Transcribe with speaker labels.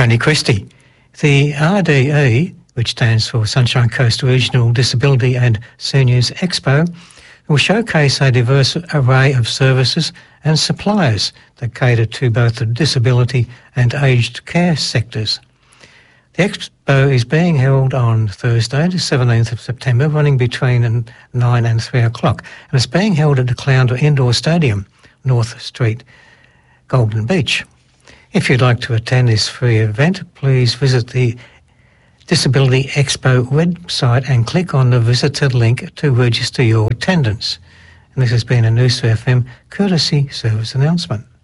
Speaker 1: Tony Christie. The RDE, which stands for Sunshine Coast Regional Disability and Seniors Expo, will showcase a diverse array of services and suppliers that cater to both the disability and aged care sectors. The expo is being held on Thursday, the 17th of September, running between 9 and 3 o'clock, and it's being held at the Clounder Indoor Stadium, North Street, Golden Beach. If you'd like to attend this free event, please visit the Disability Expo website and click on the visitor link to register your attendance. And this has been a Noosa FM courtesy service announcement.